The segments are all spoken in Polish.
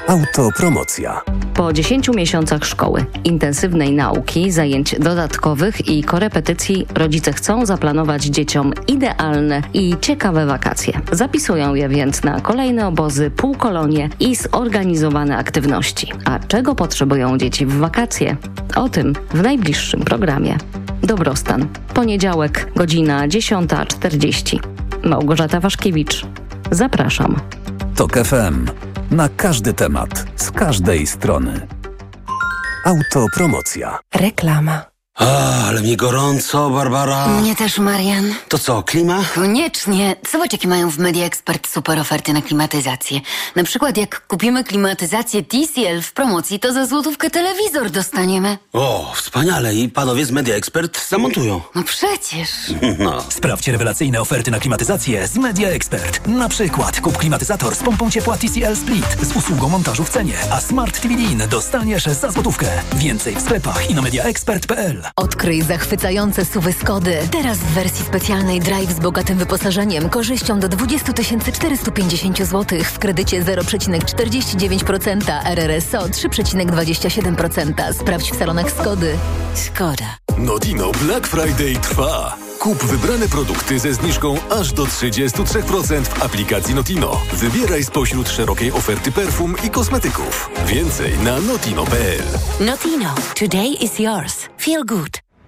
Autopromocja. Po 10 miesiącach szkoły, intensywnej nauki, zajęć dodatkowych i korepetycji rodzice chcą zaplanować dzieciom idealne i ciekawe wakacje. Zapisują je więc na kolejne obozy, półkolonie i zorganizowane aktywności. A czego potrzebują dzieci w wakacje? O tym w najbliższym programie. Dobrostan. Poniedziałek, godzina 10:40. Małgorzata Waszkiewicz. Zapraszam. TOK FM. Na każdy temat, z każdej strony. Autopromocja. Reklama. Ale mi gorąco, Barbara. Mnie też, Marian. To co, klima? Koniecznie. Zobacz, jakie mają w Media Expert super oferty na klimatyzację. Na przykład jak kupimy klimatyzację TCL w promocji, to za złotówkę telewizor dostaniemy. O, wspaniale. I panowie z Media Expert zamontują. No przecież. No. Sprawdź rewelacyjne oferty na klimatyzację z Media Expert. Na przykład kup klimatyzator z pompą ciepła TCL Split z usługą montażu w cenie, a Smart TV Lean dostaniesz za złotówkę. Więcej w sklepach i na mediaexpert.pl. Odkryj zachwycające SUV-y Skody. Teraz w wersji specjalnej Drive z bogatym wyposażeniem, korzyścią do 20 450 zł w kredycie 0,49%, RRSO 3,27%. Sprawdź w salonach Skody. Szkoda. Notino Black Friday trwa. Kup wybrane produkty ze zniżką aż do 33% w aplikacji Notino. Wybieraj spośród szerokiej oferty perfum i kosmetyków. Więcej na notino.pl. Notino. Today is yours. Feel good.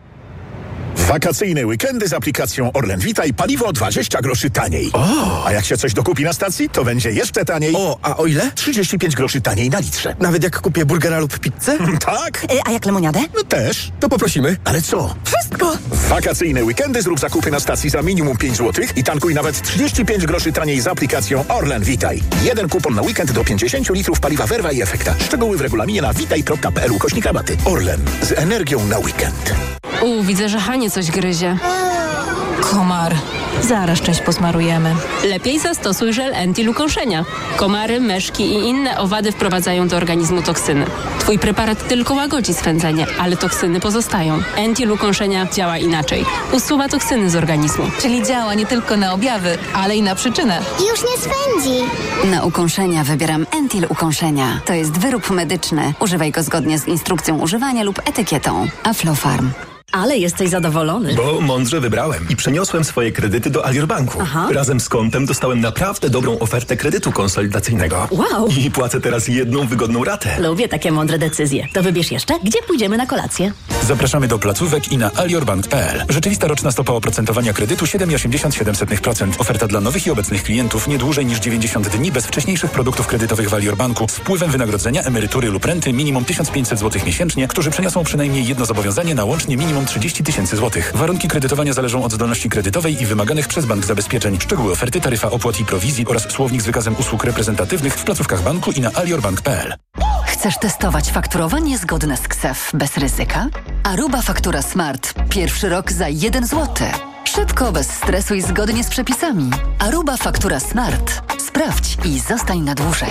Wakacyjne weekendy z aplikacją Orlen Witaj, paliwo 20 groszy taniej. A jak się coś dokupi na stacji, to będzie jeszcze taniej. A o ile? 35 groszy taniej na litrze. Nawet jak kupię burgera lub pizzę? Tak? A jak lemoniadę? No też. To poprosimy. Ale co? Wszystko. W wakacyjne weekendy zrób zakupy na stacji za minimum 5 zł i tankuj nawet 35 groszy taniej z aplikacją Orlen Witaj. Jeden kupon na weekend do 50 litrów paliwa Verva i Efekta. Szczegóły w regulaminie na witaj.pl/rabaty. Orlen. Z energią na weekend. Widzę, że Hanie coś gryzie. Komar. Zaraz część posmarujemy. Lepiej zastosuj żel anti-lukąszenia. Komary, myszki i inne owady wprowadzają do organizmu toksyny. Twój preparat tylko łagodzi swędzenie, ale toksyny pozostają. Anti-lukąszenia działa inaczej. Usuwa toksyny z organizmu. Czyli działa nie tylko na objawy, ale i na przyczynę. Już nie swędzi. Na ukąszenia wybieram Entil Ukąszenia. To jest wyrób medyczny. Używaj go zgodnie z instrukcją używania lub etykietą. Aflofarm. Ale jesteś zadowolony. Bo mądrze wybrałem i przeniosłem swoje kredyty do Alior Banku. Razem z kontem dostałem naprawdę dobrą ofertę kredytu konsolidacyjnego. Wow! I płacę teraz jedną wygodną ratę. Lubię takie mądre decyzje. To wybierz jeszcze, gdzie pójdziemy na kolację. Zapraszamy do placówek i na aliorbank.pl. Rzeczywista roczna stopa oprocentowania kredytu 7,87%. Oferta dla nowych i obecnych klientów nie dłużej niż 90 dni bez wcześniejszych produktów kredytowych w Alior Banku z wpływem wynagrodzenia, emerytury lub renty minimum 1500 zł miesięcznie, którzy przeniosą przynajmniej jedno zobowiązanie na łącznie minimum 30 000 złotych. Warunki kredytowania zależą od zdolności kredytowej i wymaganych przez bank zabezpieczeń. Szczegóły oferty, taryfa opłat i prowizji oraz słownik z wykazem usług reprezentatywnych w placówkach banku i na aliorbank.pl. Chcesz testować fakturowanie zgodne z KSEF bez ryzyka? Aruba Faktura Smart. Pierwszy rok za 1 zł. Szybko, bez stresu i zgodnie z przepisami. Aruba Faktura Smart. Sprawdź i zostań na dłużej.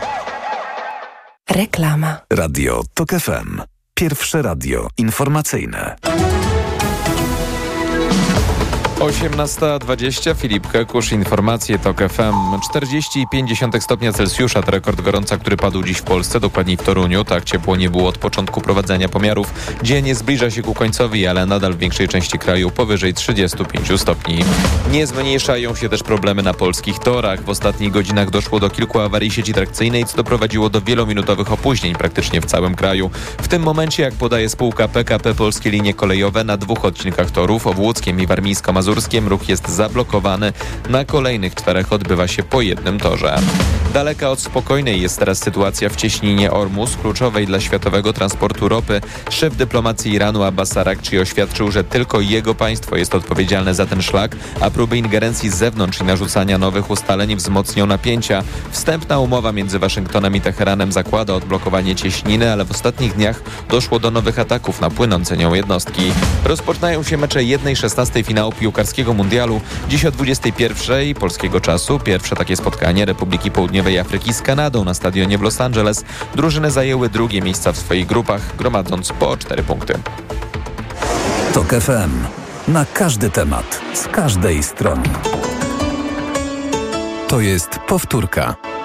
Reklama. Radio TOK FM. Pierwsze radio informacyjne. 18:20, Filip Kekusz, informacje TOK FM. 40,5 stopnia Celsjusza to rekord gorąca, który padł dziś w Polsce, dokładniej w Toruniu. Tak ciepło nie było od początku prowadzenia pomiarów. Dzień zbliża się ku końcowi, ale nadal w większej części kraju powyżej 35 stopni. Nie zmniejszają się też problemy na polskich torach. W ostatnich godzinach doszło do kilku awarii sieci trakcyjnej, co doprowadziło do wielominutowych opóźnień praktycznie w całym kraju. W tym momencie, jak podaje spółka PKP Polskie Linie Kolejowe, na 2 odcinkach torów, w Łódzkiem i Warmińsko-Mazurskim, ruch jest zablokowany. Na kolejnych 4 odbywa się po jednym torze. Daleka od spokojnej jest teraz sytuacja w cieśninie Ormus, kluczowej dla światowego transportu ropy. Szef dyplomacji Iranu Abbas Araghchi oświadczył, że tylko jego państwo jest odpowiedzialne za ten szlak, a próby ingerencji z zewnątrz i narzucania nowych ustaleń wzmocnią napięcia. Wstępna umowa między Waszyngtonem i Teheranem zakłada odblokowanie cieśniny, ale w ostatnich dniach doszło do nowych ataków na płynące nią jednostki. Rozpoczynają się mecze 1/16 finału piłkarskiego mundialu. Dziś o 21:00 polskiego czasu pierwsze takie spotkanie Republiki Południowej Afryki z Kanadą na stadionie w Los Angeles. Drużyny zajęły drugie miejsca w swoich grupach, gromadząc po 4 punkty. TOK FM. Na każdy temat, z każdej strony. To jest powtórka.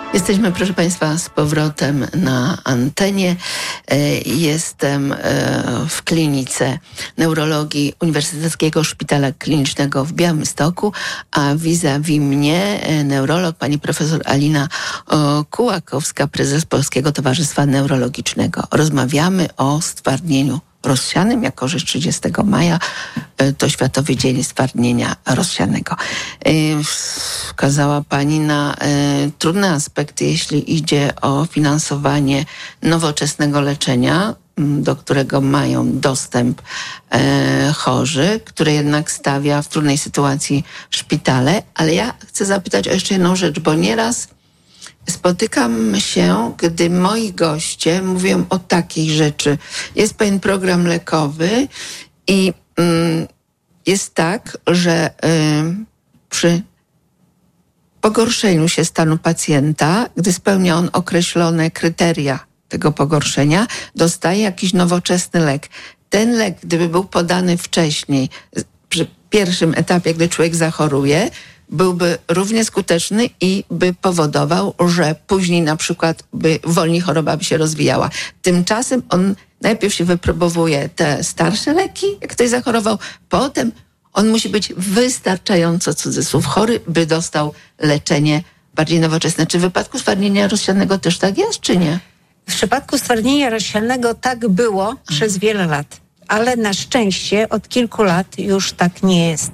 Jesteśmy, proszę Państwa, z powrotem na antenie. Jestem w klinice neurologii Uniwersyteckiego Szpitala Klinicznego w Białymstoku, a vis-a-vis mnie neurolog, pani profesor Alina Kułakowska, prezes Polskiego Towarzystwa Neurologicznego. Rozmawiamy o stwardnieniu rozsianym, jako że 30 maja to Światowy Dzień Stwardnienia Rozsianego. Wskazała Pani na trudne aspekty, jeśli idzie o finansowanie nowoczesnego leczenia, do którego mają dostęp chorzy, które jednak stawia w trudnej sytuacji szpitale. Ale ja chcę zapytać o jeszcze jedną rzecz, bo nieraz spotykam się, gdy moi goście mówią o takiej rzeczy. Jest pewien program lekowy i jest tak, że przy pogorszeniu się stanu pacjenta, gdy spełnia on określone kryteria tego pogorszenia, dostaje jakiś nowoczesny lek. Ten lek, gdyby był podany wcześniej, przy pierwszym etapie, gdy człowiek zachoruje, byłby równie skuteczny i by powodował, że później na przykład wolniej choroba by się rozwijała. Tymczasem on najpierw się wypróbowuje te starsze leki, jak ktoś zachorował, potem on musi być wystarczająco, cudzysłów, chory, by dostał leczenie bardziej nowoczesne. Czy w wypadku stwardnienia rozsianego też tak jest, czy nie? W przypadku stwardnienia rozsianego tak było przez wiele lat, ale na szczęście od kilku lat już tak nie jest.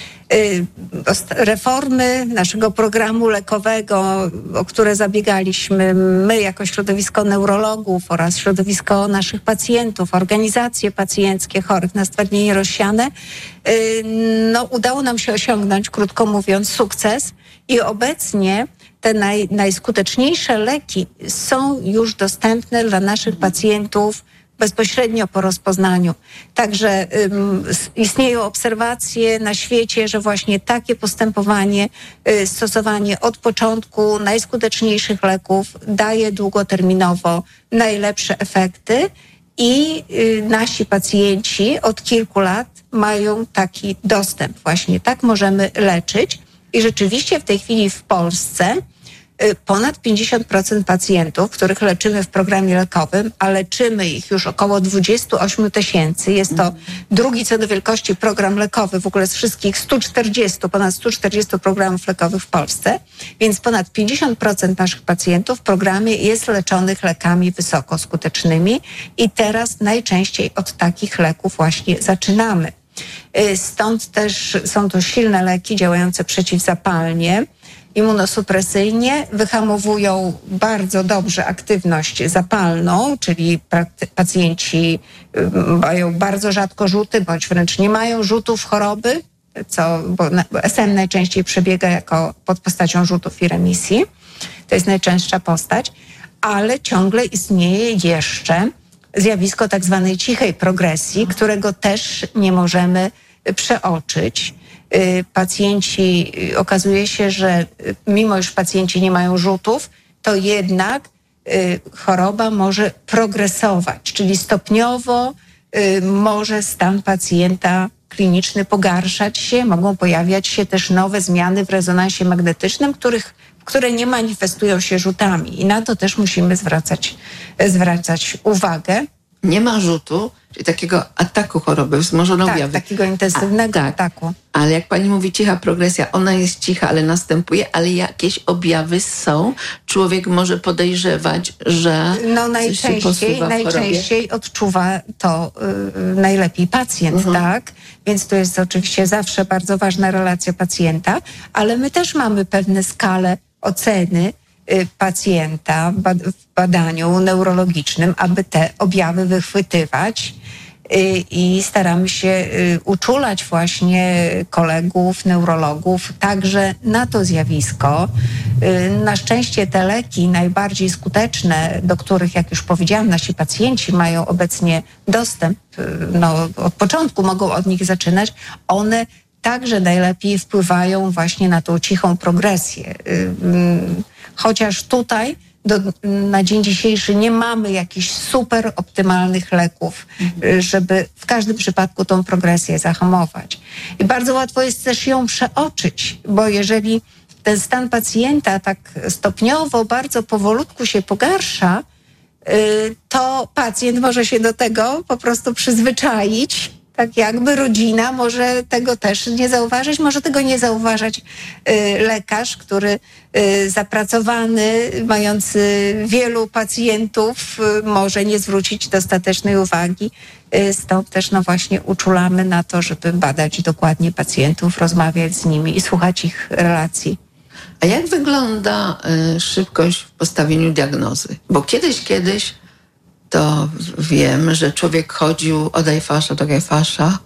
Reformy naszego programu lekowego, o które zabiegaliśmy my jako środowisko neurologów oraz środowisko naszych pacjentów, organizacje pacjenckie chorych na stwardnienie rozsiane, udało nam się osiągnąć, krótko mówiąc, sukces i obecnie te najskuteczniejsze leki są już dostępne dla naszych pacjentów bezpośrednio po rozpoznaniu. Także istnieją obserwacje na świecie, że właśnie takie postępowanie, stosowanie od początku najskuteczniejszych leków daje długoterminowo najlepsze efekty i nasi pacjenci od kilku lat mają taki dostęp. Właśnie tak możemy leczyć i rzeczywiście w tej chwili w Polsce ponad 50% pacjentów, których leczymy w programie lekowym, a leczymy ich już około 28 000. Jest to drugi co do wielkości program lekowy w ogóle z wszystkich ponad 140 programów lekowych w Polsce, więc ponad 50% naszych pacjentów w programie jest leczonych lekami wysokoskutecznymi i teraz najczęściej od takich leków właśnie zaczynamy. Stąd też są to silne leki działające przeciwzapalnie, immunosupresyjnie, wyhamowują bardzo dobrze aktywność zapalną, czyli pacjenci mają bardzo rzadko rzuty, bądź wręcz nie mają rzutów choroby, bo SM najczęściej przebiega pod postacią rzutów i remisji. To jest najczęstsza postać, ale ciągle istnieje jeszcze zjawisko tak zwanej cichej progresji, którego też nie możemy przeoczyć. Pacjenci, okazuje się, że mimo iż pacjenci nie mają rzutów, to jednak choroba może progresować, czyli stopniowo może stan pacjenta kliniczny pogarszać się, mogą pojawiać się też nowe zmiany w rezonansie magnetycznym, które nie manifestują się rzutami i na to też musimy zwracać uwagę. Nie ma rzutu, czyli takiego ataku choroby wzmożono-objawy. Tak, takiego intensywnego ataku. Ale jak pani mówi cicha progresja, ona jest cicha, ale następuje, ale jakieś objawy są. Człowiek może podejrzewać, że coś się posuwa w chorobie. Najczęściej odczuwa to najlepiej pacjent, tak? Więc to jest oczywiście zawsze bardzo ważna relacja pacjenta, ale my też mamy pewne skale oceny pacjenta w badaniu neurologicznym, aby te objawy wychwytywać i staramy się uczulać właśnie kolegów, neurologów także na to zjawisko. Na szczęście te leki najbardziej skuteczne, do których, jak już powiedziałam, nasi pacjenci mają obecnie dostęp, od początku mogą od nich zaczynać, one także najlepiej wpływają właśnie na tą cichą progresję. Chociaż tutaj na dzień dzisiejszy nie mamy jakichś super optymalnych leków, żeby w każdym przypadku tą progresję zahamować. I bardzo łatwo jest też ją przeoczyć, bo jeżeli ten stan pacjenta tak stopniowo, bardzo powolutku się pogarsza, to pacjent może się do tego po prostu przyzwyczaić. Tak jakby rodzina może tego też nie zauważyć, może tego nie zauważać lekarz, który zapracowany, mający wielu pacjentów, może nie zwrócić dostatecznej uwagi. Stąd też właśnie uczulamy na to, żeby badać dokładnie pacjentów, rozmawiać z nimi i słuchać ich relacji. A jak wygląda szybkość w postawieniu diagnozy? Bo kiedyś to wiem, że człowiek chodził od Eiffasza do Eiffasza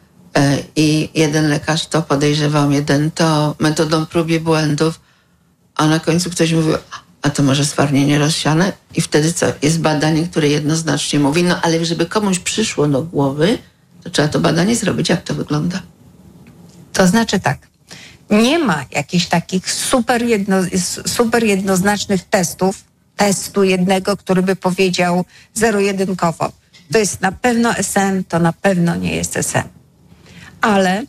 i jeden lekarz to podejrzewał, jeden to metodą prób i błędów, a na końcu ktoś mówił, a to może stwardnienie rozsiane? I wtedy co? Jest badanie, które jednoznacznie mówi, no ale żeby komuś przyszło do głowy, to trzeba to badanie zrobić. Jak to wygląda? To znaczy tak, nie ma jakichś takich super jednoznacznych testu jednego, który by powiedział zero-jedynkowo. To jest na pewno SM, to na pewno nie jest SM. Ale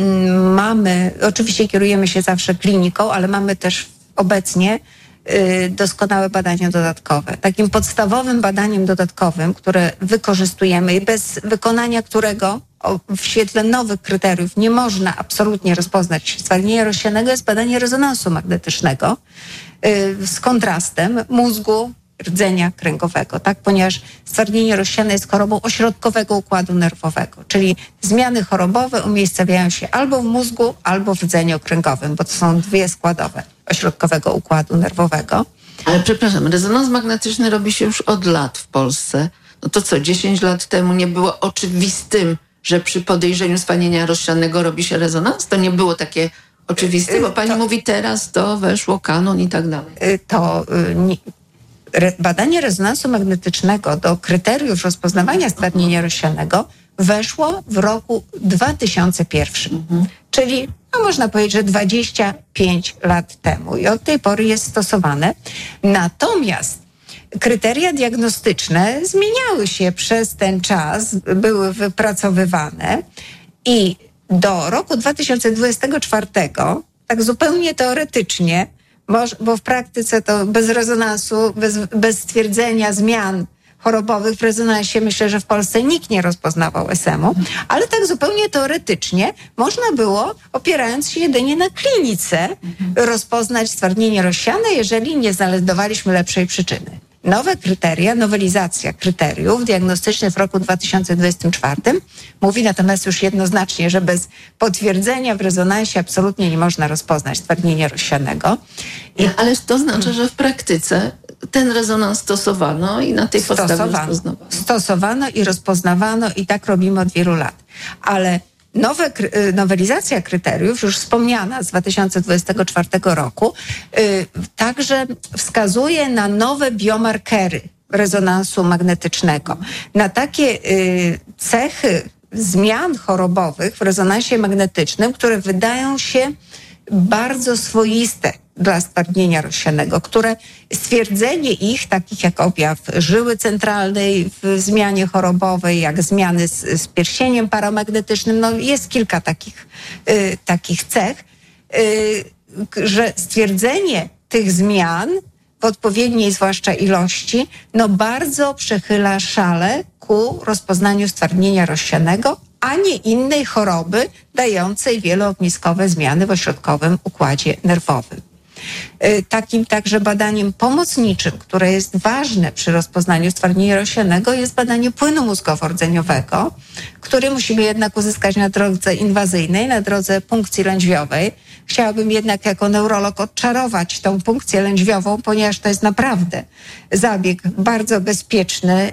oczywiście kierujemy się zawsze kliniką, ale mamy też obecnie doskonałe badania dodatkowe. Takim podstawowym badaniem dodatkowym, które wykorzystujemy i bez wykonania którego w świetle nowych kryteriów nie można absolutnie rozpoznać stwardnienia rozsianego, jest badanie rezonansu magnetycznego z kontrastem mózgu, rdzenia kręgowego, tak? Ponieważ stwardnienie rozsiane jest chorobą ośrodkowego układu nerwowego, czyli zmiany chorobowe umiejscawiają się albo w mózgu, albo w rdzeniu kręgowym, bo to są dwie składowe ośrodkowego układu nerwowego. Ale przepraszam, rezonans magnetyczny robi się już od lat w Polsce. No to co, 10 lat temu nie było oczywistym, że przy podejrzeniu stwardnienia rozsianego robi się rezonans? To nie było takie oczywiste, bo pani mówi teraz to weszło kanon i tak dalej. Badanie rezonansu magnetycznego do kryteriów rozpoznawania stwardnienia rozsianego weszło w roku 2001, czyli można powiedzieć, że 25 lat temu i od tej pory jest stosowane. Natomiast kryteria diagnostyczne zmieniały się przez ten czas, były wypracowywane i do roku 2024, tak zupełnie teoretycznie, bo w praktyce to bez rezonansu, bez stwierdzenia zmian chorobowych w rezonansie myślę, że w Polsce nikt nie rozpoznawał SM-u, ale tak zupełnie teoretycznie można było, opierając się jedynie na klinice, rozpoznać stwardnienie rozsiane, jeżeli nie znajdowaliśmy lepszej przyczyny. Nowe kryteria, nowelizacja kryteriów diagnostycznych w roku 2024 mówi natomiast już jednoznacznie, że bez potwierdzenia w rezonansie absolutnie nie można rozpoznać stwardnienia rozsianego. Ale to oznacza, że w praktyce ten rezonans stosowano i na tej podstawie stosowano i rozpoznawano i tak robimy od wielu lat. Ale nowelizacja kryteriów, już wspomniana z 2024 roku, także wskazuje na nowe biomarkery rezonansu magnetycznego, na takie cechy zmian chorobowych w rezonansie magnetycznym, które wydają się bardzo swoiste dla stwardnienia rozsianego, które stwierdzenie ich, takich jak objaw żyły centralnej w zmianie chorobowej, jak zmiany z pierścieniem paramagnetycznym, no jest kilka takich cech, że stwierdzenie tych zmian w odpowiedniej zwłaszcza ilości, no bardzo przechyla szale ku rozpoznaniu stwardnienia rozsianego, a nie innej choroby dającej wieloogniskowe zmiany w ośrodkowym układzie nerwowym. Takim także badaniem pomocniczym, które jest ważne przy rozpoznaniu stwardnienia rozsianego, jest badanie płynu mózgowo-rdzeniowego, który musimy jednak uzyskać na drodze inwazyjnej, na drodze punkcji lędźwiowej. Chciałabym jednak jako neurolog odczarować tą punkcję lędźwiową, ponieważ to jest naprawdę zabieg bardzo bezpieczny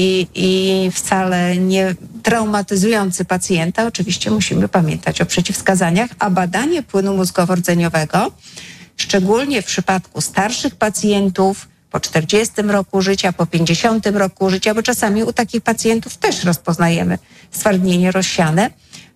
i wcale nie traumatyzujący pacjenta. Oczywiście musimy pamiętać o przeciwwskazaniach, a badanie płynu mózgowo-rdzeniowego, szczególnie w przypadku starszych pacjentów, po 40 roku życia, po 50 roku życia, bo czasami u takich pacjentów też rozpoznajemy stwardnienie rozsiane.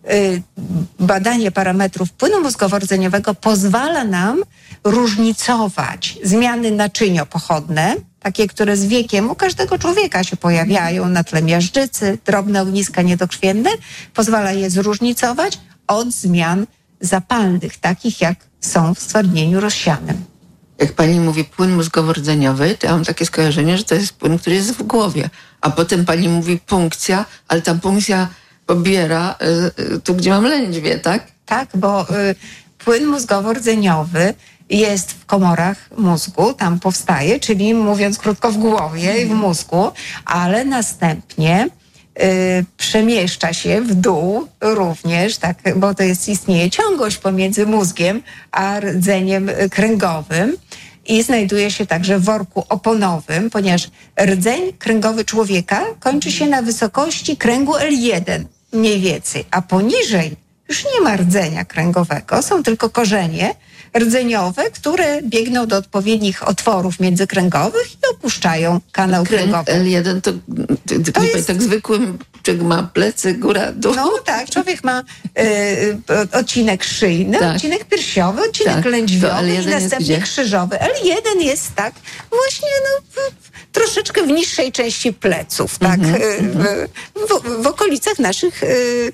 Badanie parametrów płynu mózgowo-rdzeniowego pozwala nam różnicować zmiany naczyniopochodne, takie, które z wiekiem u każdego człowieka się pojawiają na tle miażdżycy, drobne ogniska niedokrwienne, pozwala je zróżnicować od zmian zapalnych, takich jak są w stwardnieniu rozsianym. Jak pani mówi płyn mózgowo-rdzeniowy, to ja mam takie skojarzenie, że to jest płyn, który jest w głowie. A potem pani mówi punkcja, ale ta punkcja pobiera tu, gdzie mam lędźwie, tak? Tak, bo płyn mózgowo-rdzeniowy jest w komorach mózgu, tam powstaje, czyli mówiąc krótko w głowie i w mózgu, ale następnie przemieszcza się w dół również, tak, bo to istnieje ciągłość pomiędzy mózgiem a rdzeniem kręgowym i znajduje się także w worku oponowym, ponieważ rdzeń kręgowy człowieka kończy się na wysokości kręgu L1 mniej więcej, a poniżej już nie ma rdzenia kręgowego, są tylko korzenie rdzeniowe, które biegną do odpowiednich otworów międzykręgowych i opuszczają kanał kręgowy. L1 to jest tak zwykłym, człowiek ma plecy, góra, dół. No tak, człowiek ma odcinek szyjny, tak, odcinek piersiowy, odcinek lędźwiowy i następnie krzyżowy. L1 jest tak właśnie troszeczkę w niższej części pleców, tak, w okolicach naszych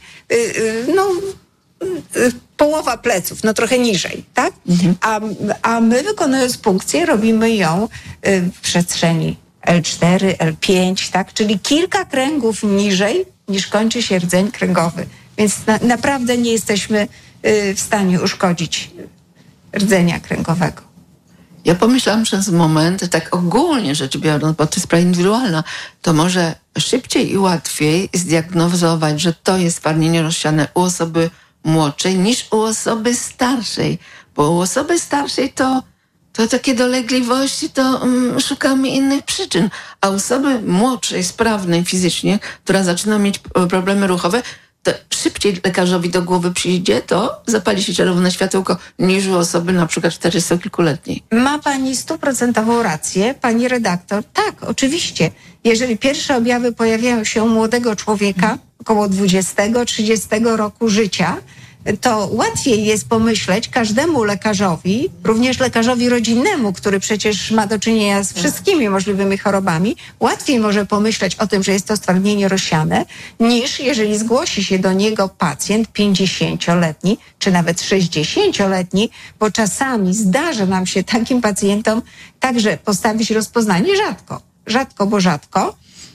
połowa pleców, trochę niżej, tak? A my, wykonując punkcję, robimy ją w przestrzeni L4, L5, tak? Czyli kilka kręgów niżej, niż kończy się rdzeń kręgowy. Więc naprawdę nie jesteśmy w stanie uszkodzić rdzenia kręgowego. Ja pomyślałam przez moment, tak ogólnie rzecz biorąc, bo to jest sprawa indywidualna, to może szybciej i łatwiej zdiagnozować, że to jest stwardnienie rozsiane u osoby młodszej niż u osoby starszej. Bo u osoby starszej to takie dolegliwości, to szukamy innych przyczyn. A u osoby młodszej, sprawnej fizycznie, która zaczyna mieć problemy ruchowe, to szybciej lekarzowi do głowy przyjdzie, to zapali się czerwone światełko, niż u osoby na przykład 40-kilkuletniej. Ma pani 100% rację, pani redaktor. Tak, oczywiście. Jeżeli pierwsze objawy pojawiają się u młodego człowieka, około 20-30 roku życia, to łatwiej jest pomyśleć każdemu lekarzowi, również lekarzowi rodzinnemu, który przecież ma do czynienia z wszystkimi możliwymi chorobami, łatwiej może pomyśleć o tym, że jest to stwardnienie rozsiane, niż jeżeli zgłosi się do niego pacjent 50-letni, czy nawet 60-letni, bo czasami zdarza nam się takim pacjentom także postawić rozpoznanie rzadko,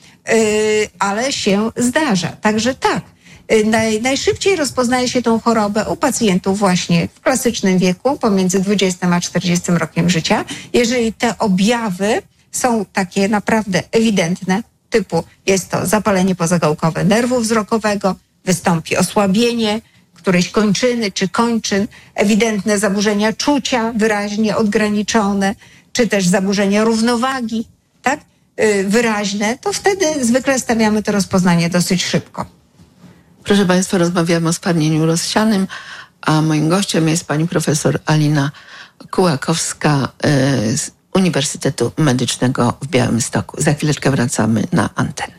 ale się zdarza. Także tak. Najszybciej rozpoznaje się tą chorobę u pacjentów właśnie w klasycznym wieku, pomiędzy 20 a 40 rokiem życia. Jeżeli te objawy są takie naprawdę ewidentne, typu jest to zapalenie pozagałkowe nerwu wzrokowego, wystąpi osłabienie którejś kończyny czy kończyn, ewidentne zaburzenia czucia wyraźnie odgraniczone, czy też zaburzenia równowagi, tak, wyraźne, to wtedy zwykle stawiamy to rozpoznanie dosyć szybko. Proszę Państwa, rozmawiamy o stwardnieniu rozsianym, a moim gościem jest pani profesor Alina Kułakowska z Uniwersytetu Medycznego w Białymstoku. Za chwileczkę wracamy na antenę.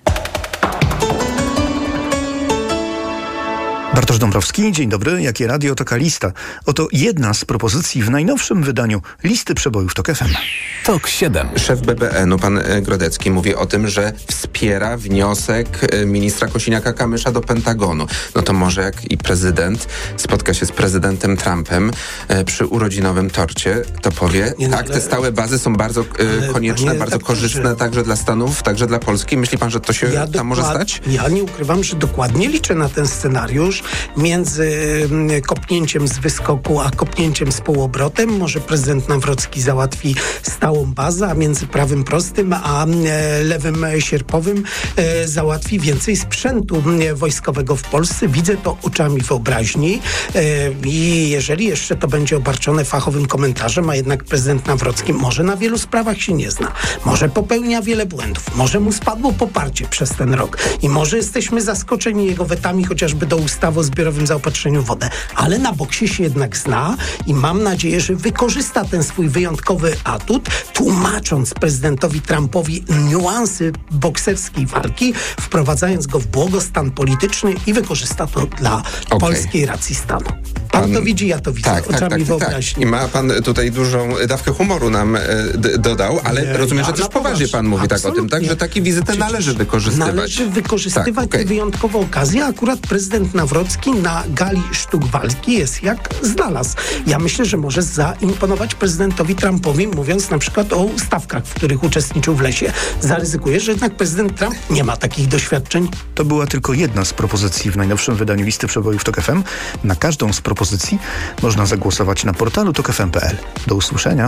Bartosz Dąbrowski, dzień dobry. Jakie radio, taka lista. Oto jedna z propozycji w najnowszym wydaniu listy przebojów TOK FM. TOK 7. Szef BBN-u, pan Grodecki, mówi o tym, że wspiera wniosek ministra Kosiniaka-Kamysza do Pentagonu. No to może jak i prezydent spotka się z prezydentem Trumpem przy urodzinowym torcie, to powie, te stałe bazy są bardzo konieczne, bardzo korzystne także dla Stanów, także dla Polski. Myśli pan, że to się tam może stać? Ja nie ukrywam, że dokładnie liczę na ten scenariusz. Między kopnięciem z wyskoku a kopnięciem z półobrotem może prezydent Nawrocki załatwi stałą bazę, a między prawym prostym a lewym sierpowym załatwi więcej sprzętu wojskowego w Polsce. Widzę to oczami wyobraźni i jeżeli jeszcze to będzie obarczone fachowym komentarzem, a jednak prezydent Nawrocki może na wielu sprawach się nie zna, może popełnia wiele błędów, może mu spadło poparcie przez ten rok i może jesteśmy zaskoczeni jego wetami chociażby do ustawy o zbiorowym zaopatrzeniu w wodę, ale na boksie się jednak zna i mam nadzieję, że wykorzysta ten swój wyjątkowy atut, tłumacząc prezydentowi Trumpowi niuansy bokserskiej walki, wprowadzając go w błogostan polityczny i wykorzysta to dla polskiej racji stanu. Pan to widzi, ja to widzę oczami wyobraźni. I ma pan tutaj dużą dawkę humoru nam dodał, ale rozumiem, że też poważnie pan mówi tak o tym, tak, że takie wizyty należy wykorzystywać. Należy wykorzystywać wyjątkowo okazję. Akurat prezydent Nawrocki na gali sztuk walki jest jak znalazł. Ja myślę, że może zaimponować prezydentowi Trumpowi, mówiąc na przykład o stawkach, w których uczestniczył w lesie. Zaryzykuję, że jednak prezydent Trump nie ma takich doświadczeń. To była tylko jedna z propozycji w najnowszym wydaniu listy przebojów TOK FM. Na każdą z propozycji można zagłosować na portalu tokfm.pl. Do usłyszenia.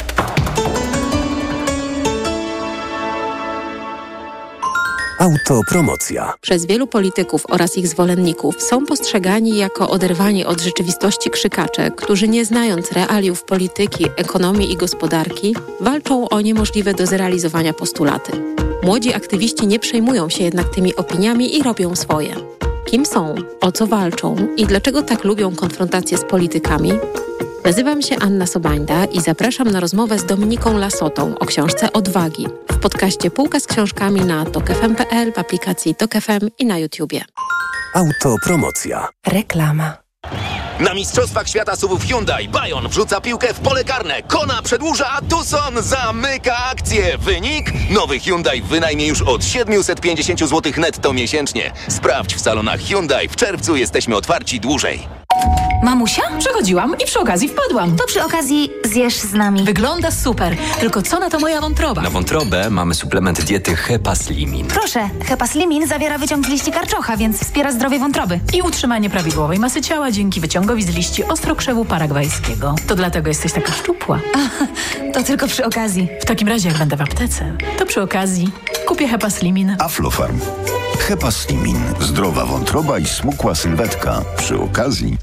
Autopromocja. Przez wielu polityków oraz ich zwolenników są postrzegani jako oderwani od rzeczywistości krzykacze, którzy nie znając realiów polityki, ekonomii i gospodarki, walczą o niemożliwe do zrealizowania postulaty. Młodzi aktywiści nie przejmują się jednak tymi opiniami i robią swoje. Kim są, o co walczą i dlaczego tak lubią konfrontację z politykami? Nazywam się Anna Sobańda i zapraszam na rozmowę z Dominiką Lasotą o książce Odwagi w podcaście Półka z książkami na tokfm.pl, w aplikacji Tok FM i na YouTubie. Autopromocja. Reklama. Na Mistrzostwach Świata SUV-ów Hyundai Bayon wrzuca piłkę w pole karne. Kona przedłuża, a Tucson zamyka akcję. Wynik? Nowy Hyundai w wynajmie już od 750 zł netto miesięcznie. Sprawdź w salonach Hyundai. W czerwcu jesteśmy otwarci dłużej. Mamusia? Przechodziłam i przy okazji wpadłam. To przy okazji zjesz z nami. Wygląda super. Tylko co na to moja wątroba? Na wątrobę mamy suplement diety Hepaslimin. Proszę, Hepaslimin zawiera wyciąg z liści karczocha, więc wspiera zdrowie wątroby. I utrzymanie prawidłowej masy ciała dzięki wyciągowi z liści ostrokrzewu paragwajskiego. To dlatego jesteś taka szczupła. To tylko przy okazji. W takim razie, jak będę w aptece, to przy okazji kupię Hepaslimin. Aflofarm. Hepaslimin. Zdrowa wątroba i smukła sylwetka. Przy okazji.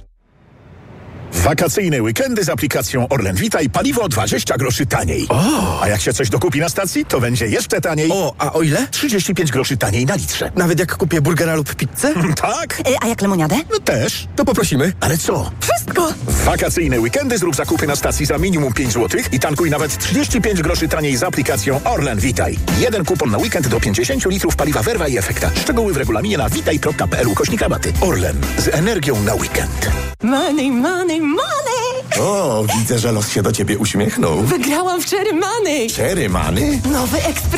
Wakacyjne weekendy z aplikacją Orlen Witaj, paliwo 20 groszy taniej. A jak się coś dokupi na stacji, to będzie jeszcze taniej. A o ile? 35 groszy taniej na litrze. Nawet jak kupię burgera lub pizzę? Tak. A jak lemoniadę? No też. To poprosimy. Ale co? Wszystko. W wakacyjne weekendy zrób zakupy na stacji za minimum 5 zł i tankuj nawet 35 groszy taniej z aplikacją Orlen Witaj. Jeden kupon na weekend do 50 litrów paliwa Verva i Efekta. Szczegóły w regulaminie na witaj.pl/rabaty. Orlen. Z energią na weekend. Money, money, money! O, widzę, że los się do ciebie uśmiechnął. Wygrałam w Cherry Money! Cherry Money? Nowy ekspres.